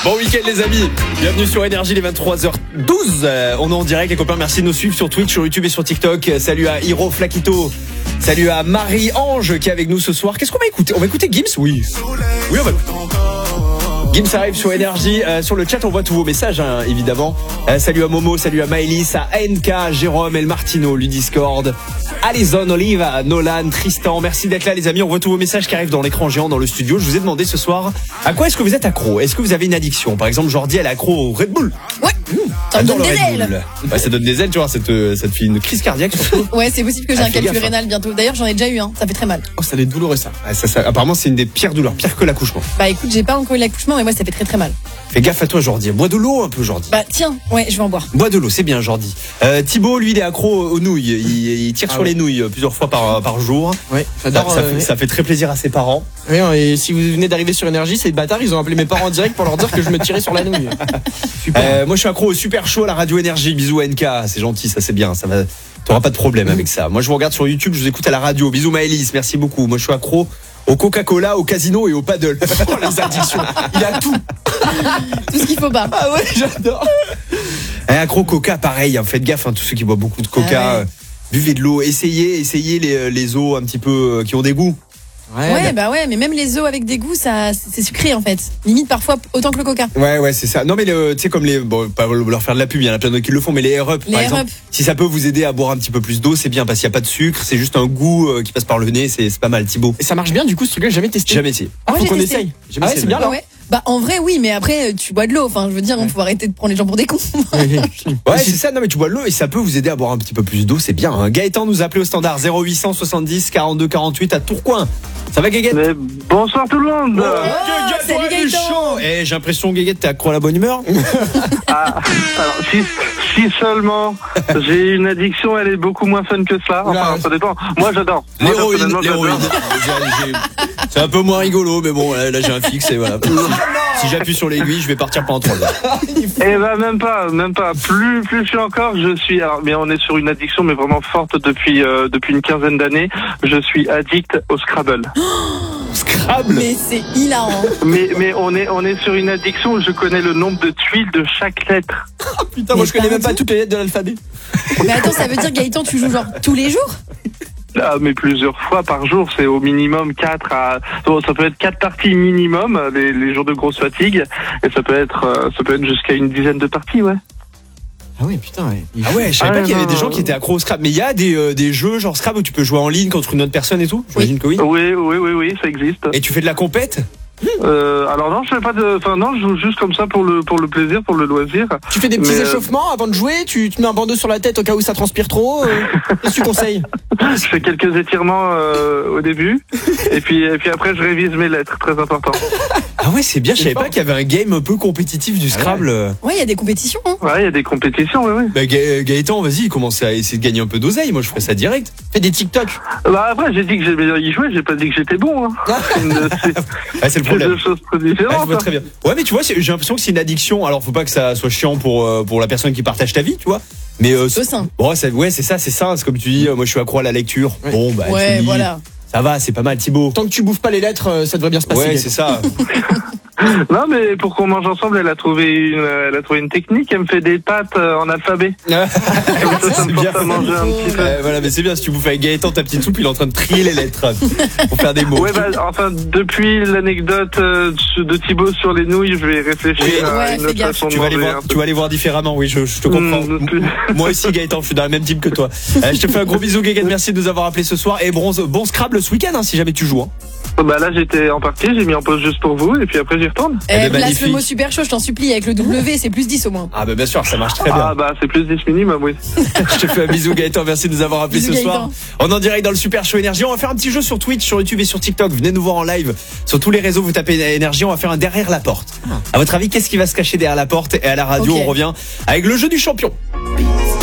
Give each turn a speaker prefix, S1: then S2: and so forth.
S1: Bon week-end les amis, bienvenue sur Énergie, les 23h12. On est en direct les copains, merci de nous suivre sur Twitch, sur YouTube et sur TikTok. Salut à Hiro Flaquito. Salut à Marie-Ange qui est avec nous ce soir. Qu'est-ce qu'on va écouter? On va écouter Gims? Oui, on va. Gims arrive sur Énergie. Sur le chat, on voit tous vos messages, hein, évidemment. Salut à Momo, salut à Maëlys, à NK, Jérôme, El Martino, Ludiscord, Alison, Oliva, Nolan, Tristan. Merci d'être là, les amis. On voit tous vos messages qui arrivent dans l'écran géant dans le studio. Je vous ai demandé ce soir, à quoi est-ce que vous êtes accro? Est-ce que vous avez une addiction? Par exemple, Jordi, elle est accro au Red Bull.
S2: Ouais. Ça me donne des ailes.
S1: Ouais, ça donne des ailes, tu vois. Ça te fait une crise cardiaque, surtout.
S2: Ouais, c'est possible que j'ai un calcul rénal bientôt. D'ailleurs, j'en ai déjà eu un. Ça fait très mal.
S3: Oh, ça doit être douloureux, ça.
S1: Apparemment, c'est une des pires douleurs, pire que l'accouchement.
S2: Bah écoute, j'ai pas encore eu l'accouchement, mais moi, ça fait très très mal.
S1: Fais gaffe à toi, Jordi. Bois de l'eau un peu, Jordi.
S2: Bah tiens, ouais, je vais en boire.
S1: Bois de l'eau, c'est bien, Jordi. Thibaut, lui, il est accro aux nouilles. Il tire sur les nouilles plusieurs fois par jour.
S3: Ouais, j'adore.
S1: Ça fait très plaisir à ses parents.
S3: Oui, et si vous venez d'arriver sur Énergie, ces bâtards, ils ont appelé mes parents en direct pour leur dire que je me tirais sur la nouille.
S1: Moi, je suis accro au super show à la radio Énergie. Bisous NK, c'est gentil, ça c'est bien. Ça va. T'auras pas de problème avec ça. Moi, je vous regarde sur YouTube, je vous écoute à la radio. Bisous Maëlys, merci beaucoup. Moi, je suis accro au Coca-Cola, au casino et au paddle. Oh, les addictions. Il a tout.
S2: Tout ce qu'il faut pas.
S3: Ah ouais, j'adore.
S1: Accro Coca, pareil. Hein, faites gaffe, hein, tous ceux qui boivent beaucoup de Coca. Ouais. Buvez de l'eau. Essayez les eaux un petit peu qui ont des goûts.
S2: Ouais, mais même les eaux avec des goûts, ça, c'est sucré en fait. Limite parfois autant que le Coca.
S1: Ouais, c'est ça. Non mais tu sais comme pas leur faire de la pub, il y en a plein d'autres qui le font, mais les Air Up par exemple. Si ça peut vous aider à boire un petit peu plus d'eau, c'est bien parce qu'il y a pas de sucre, c'est juste un goût qui passe par le nez, c'est pas mal. Thibaut.
S3: Et ça marche bien du coup, ce truc-là, j'ai jamais testé.
S1: Jamais essayé.
S3: Ah, faut qu'on essaye. Ah ouais, c'est bien là.
S2: Ouais. Bah en vrai oui, mais après tu bois de l'eau. Enfin, je veux dire, on faut arrêter de prendre les gens pour des cons.
S1: Ouais, c'est ça. Non mais tu bois de l'eau et ça peut vous aider à boire un petit peu plus d'eau, c'est bien. Hein. Gaëtan nous a appelé au standard 0870 42 48 à Tourcoing. Ça va Guéguette?
S4: Bonsoir tout le monde.
S2: Salut Gaëtan.
S1: J'ai l'impression Guéguette t'es accro à la bonne humeur.
S4: Alors si seulement j'ai une addiction, elle est beaucoup moins fun que ça. Enfin, ça dépend. Moi j'adore.
S1: L'héroïne. C'est un peu moins rigolo, mais bon, là j'ai un fixe et voilà. Si j'appuie sur l'aiguille, je vais partir pendant 3 heures.
S4: Eh ben même pas. Plus je suis encore, je suis. Alors, mais on est sur une addiction, mais vraiment forte depuis une quinzaine d'années. Je suis addict au Scrabble.
S1: Scrabble.
S2: Mais c'est hilarant.
S4: Mais on est sur une addiction où je connais le nombre de tuiles de chaque lettre.
S3: Putain, moi je connais même pas toutes les lettres de l'alphabet.
S2: Mais attends, ça veut dire Gaëtan, tu joues genre tous les jours?
S4: Ah, mais plusieurs fois par jour, c'est au minimum 4 à... Ça peut être 4 parties minimum, les jours de grosse fatigue, et ça peut être jusqu'à une dizaine de parties, ouais.
S3: Ah ouais, putain, ouais.
S1: Ah ouais, je savais pas qu'il y avait des gens qui étaient accros au Scrabble. Mais il y a des jeux genre Scrabble où tu peux jouer en ligne contre une autre personne et tout? J'imagine que oui.
S4: Oui, ça existe.
S1: Et tu fais de la compète?
S4: Alors non, je fais pas de... Enfin non, je joue juste comme ça pour le plaisir, pour le loisir.
S3: Tu fais des petits échauffements avant de jouer? Tu te mets un bandeau sur la tête au cas où ça transpire trop? Qu'est-ce que tu conseilles?
S4: Je fais quelques étirements au début, et puis après je révise mes lettres, très important.
S1: Ah ouais, c'est bien, je savais pas qu'il y avait un game un peu compétitif du Scrabble.
S2: Ouais, il y a des compétitions. Hein.
S4: Ouais, il y a des compétitions, oui.
S1: Bah Gaëtan, vas-y, commence à essayer de gagner un peu d'oseille, moi je ferais ça direct.
S3: Fais des TikTok.
S4: Bah après, j'ai dit que j'aimais bien y jouer, j'ai pas dit que j'étais bon. Hein.
S1: C'est le problème.
S4: Deux choses très différentes.
S1: Je vois très bien. Ouais, mais tu vois, j'ai l'impression que c'est une addiction. Alors faut pas que ça soit chiant pour la personne qui partage ta vie, tu vois. Mais
S2: c'est ça.
S1: Ouais, c'est ça, c'est ça. C'est comme tu dis, moi je suis accro à la lecture.
S3: Ouais.
S1: Bon, bah
S2: ouais,
S1: tu lis,
S2: voilà.
S1: Ça va, c'est pas mal, Thibaut.
S3: Tant que tu bouffes pas les lettres, ça devrait bien se passer.
S1: Ouais, c'est ça.
S4: Non, mais pour qu'on mange ensemble, elle a trouvé une technique. Elle me fait des pâtes en alphabet.
S1: C'est bien.
S4: Manger un petit peu.
S1: Voilà, mais c'est bien. Si tu bouffes avec Gaëtan, ta petite soupe, il est en train de trier les lettres pour faire des mots.
S4: Ouais, bah, enfin, depuis l'anecdote de Thibaut sur les nouilles, je vais réfléchir à une autre façon de manger.
S1: Tu vas aller voir différemment. Oui, je te comprends. Moi aussi, Gaëtan, je suis dans le même team que toi. Je te fais un gros bisou, Gaëtan. Merci de nous avoir appelé ce soir. Et bon Scrabble ce week-end, hein, si jamais tu joues. Hein.
S4: Bah là, j'étais en partie, j'ai mis en pause juste pour vous, et puis après j'y retourne.
S2: Place le mot super chaud, je t'en supplie, avec le W, c'est plus 10 au moins.
S1: Ah bah bien sûr, ça marche très bien.
S4: Ah bah c'est plus 10 minimum, oui.
S1: Je te fais un bisou Gaëtan, merci de nous avoir appelé ce soir. On est en direct dans le Super Show Énergie. On va faire un petit jeu sur Twitch, sur YouTube et sur TikTok. Venez nous voir en live sur tous les réseaux, vous tapez Énergie, on va faire un derrière la porte. À votre avis, qu'est-ce qui va se cacher derrière la porte? Et à la radio, on revient avec le jeu du champion.